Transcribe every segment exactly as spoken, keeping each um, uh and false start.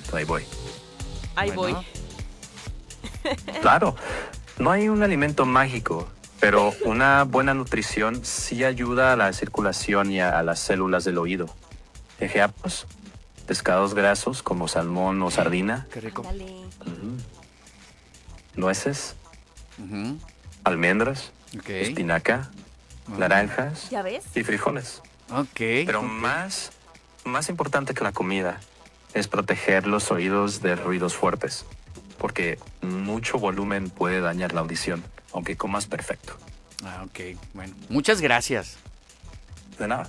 Ahí voy. Ahí Bueno. voy. Claro, no hay un alimento mágico, pero una buena nutrición sí ayuda a la circulación y a, a las células del oído. Ejemplos, pescados grasos como salmón o sardina, Qué rico. Ándale. nueces, Ujú. almendras, Ok. espinaca, Ah. naranjas ¿Ya ves? y frijoles. Ok. Pero ok. más, más importante que la comida es proteger los oídos de ruidos fuertes, porque mucho volumen puede dañar la audición, aunque comas perfecto. Ah, ok. Bueno, muchas gracias. De nada.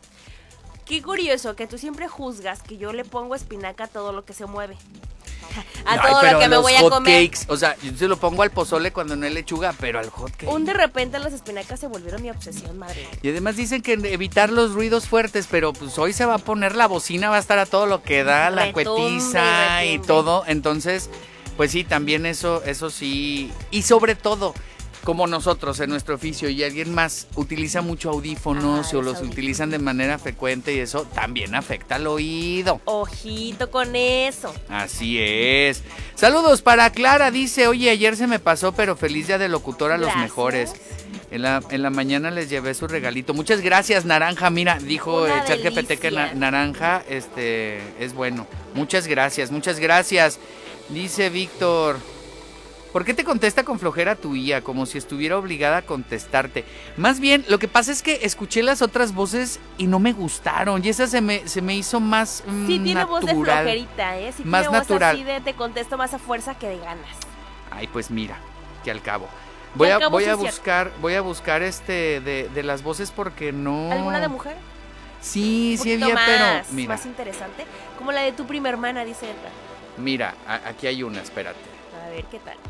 Qué curioso que tú siempre juzgas que yo le pongo espinaca a todo lo que se mueve. A Ay, todo pero lo que me los voy a hot comer. cakes, o sea, yo se lo pongo al pozole cuando no hay lechuga, pero al hot cake. Un de repente las espinacas se volvieron mi obsesión, madre. Y además dicen que evitar los ruidos fuertes, pero pues hoy se va a poner la bocina, va a estar a todo lo que da, la Retumbe, cuetiza y retumbe. todo. Entonces, pues sí, también eso, eso sí. Y sobre todo, como nosotros en nuestro oficio y alguien más utiliza mucho audífonos Ah, o los los audífonos. utilizan de manera frecuente y eso también afecta al oído. Ojito con eso. Así es. Saludos para Clara, dice, oye, ayer se me pasó, pero feliz día de locutor a los Gracias. mejores. En la, en la mañana les llevé su regalito. Muchas gracias, Naranja. Mira, dijo Una el chat G P T que na- delicia. naranja este, es bueno. Muchas gracias, muchas gracias. Dice Víctor, ¿por qué te contesta con flojera tu I A? Como si estuviera obligada a contestarte. Más bien, lo que pasa es que escuché las otras voces y no me gustaron. Y esa se me, se me hizo más mm, Sí tiene voz de natural. flojerita, ¿eh? Sí Más tiene voz natural. así de te contesto más a fuerza que de ganas. Ay, pues mira, que al cabo. Voy al a, cabo voy sí a es cierto. buscar, voy a buscar este de, de las voces porque no. ¿Alguna de mujer? Sí, Un sí poquito había, más, pero mira, más interesante. Como la de tu prima hermana, dice Edgar. mira, a- aquí hay una, espérate. A ver, ¿qué tal?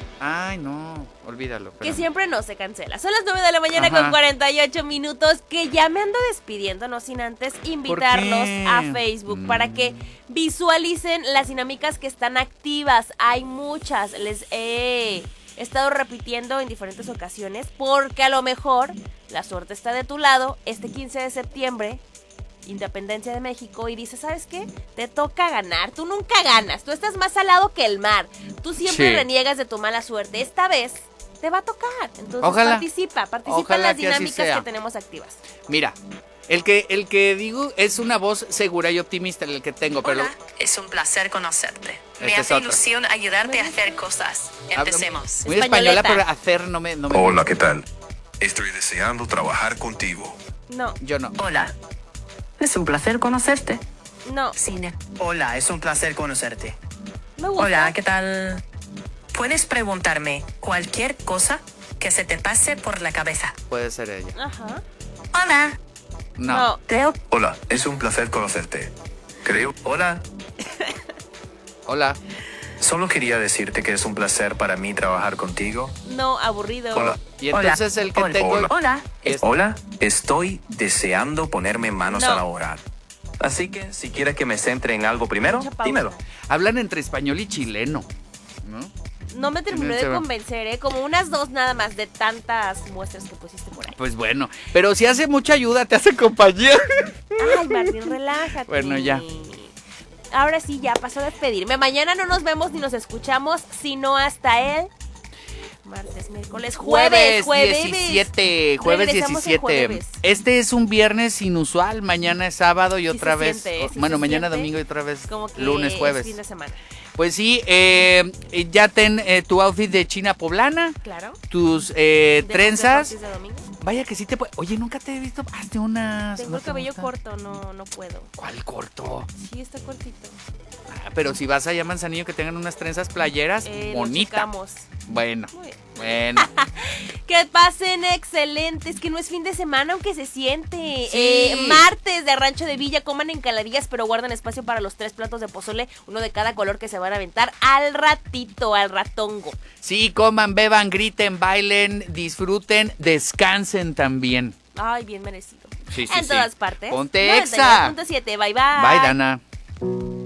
Ay, no, olvídalo. Que espérame. siempre no se cancela. Son las nueve de la mañana Ajá. con cuarenta y ocho minutos. Que ya me ando despidiendo, no sin antes invitarlos qué? a Facebook para Mm. que visualicen las dinámicas que están activas. Hay muchas. Les he estado repitiendo en diferentes ocasiones porque a lo mejor la suerte está de tu lado. Este quince de septiembre, Independencia de México, y dices, ¿sabes qué? Te toca ganar. Tú nunca ganas. Tú estás más salado que el mar. Tú siempre Sí. reniegas de tu mala suerte. Esta vez te va a tocar. Entonces Ojalá. participa, participa en Ojalá las que así dinámicas sea. que tenemos activas. Mira, el que, el que digo es una voz segura y optimista el que tengo, pero Hola, es un placer conocerte. Me Esta es hace otra. ilusión ayudarte a hacer cosas. hablo Empecemos. muy española, Españoleta. pero hacer no me, no me Hola, gusta. ¿qué tal? Estoy deseando trabajar contigo. No, Yo no. Hola, es un placer conocerte. no, Cine. Hola, es un placer conocerte. me gusta. Hola, ¿qué tal? Puedes preguntarme cualquier cosa que se te pase por la cabeza. Puede ser ella. Ajá. Hola, No. No. creo Hola, es un placer conocerte. Creo. Hola, Hola. solo quería decirte que es un placer para mí trabajar contigo. No, aburrido. Hola. Y Hola. entonces el que Hola. tengo... Hola. Hola, es- Hola, estoy deseando ponerme manos No. a la obra. Así que si quieres que me centre en algo primero, Mucha pausa. dímelo. Hablan entre español y chileno, ¿no? No me terminó de Se va. convencer, ¿eh? Como unas dos nada más de tantas muestras que pusiste por ahí. Pues bueno, pero si hace mucha ayuda, te hace compañía. Ay, Martín, relájate. Bueno, ya. Ahora sí, ya pasó a despedirme. Mañana no nos vemos ni nos escuchamos, sino hasta el martes, miércoles, jueves, jueves. diecisiete, jueves Regresamos el diecisiete. jueves. Este es un viernes inusual, mañana es sábado y Sí otra se vez, siente, o- sí bueno, se mañana siente domingo y otra vez Como que lunes, es jueves. fin de semana. Pues sí, eh, ya ten eh, tu outfit de China poblana, Claro. tus eh, De los trenzas. deportes de domingo. Vaya que sí te puede. Oye, nunca te he visto. Hazte unas. Tengo ¿no el te cabello gusta? corto, no, no puedo. ¿Cuál corto? Sí, está cortito. Ah, pero si vas allá a Manzanillo que tengan unas trenzas playeras, Eh, lo bonita. checamos. Bueno, Muy bien. bueno. Que pasen excelentes, que no es fin de semana aunque se siente. Sí. Eh, martes de Rancho de Villa, coman encaladillas, pero guarden espacio para los tres platos de pozole, uno de cada color que se van a aventar al ratito, al ratongo. Sí, coman, beban, griten, bailen, disfruten, descansen también. Ay, bien merecido. Sí, sí, en sí. todas partes. Ponte noventa y nueve Exa. punto siete, bye bye. Bye, Dana.